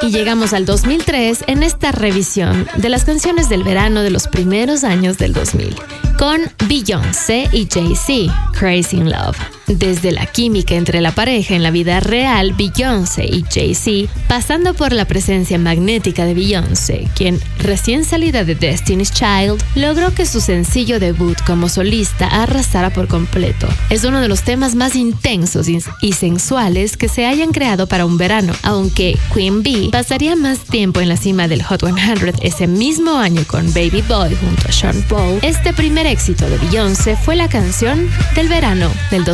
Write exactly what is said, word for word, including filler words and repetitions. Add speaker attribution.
Speaker 1: Y llegamos al dos mil tres en esta revisión de las canciones del verano de los primeros años del dos mil, con Beyoncé y Jay-Z, Crazy in Love. Desde la química entre la pareja en la vida real, Beyoncé y Jay-Z, pasando por la presencia magnética de Beyoncé, quien, recién salida de Destiny's Child, logró que su sencillo debut como solista arrasara por completo. Es uno de los temas más intensos y sensuales que se hayan creado para un verano, aunque Queen Bee pasaría más tiempo en la cima del Hot cien ese mismo año con Baby Boy junto a Sean Paul. Este primer éxito de Beyoncé fue la canción del verano del dos mil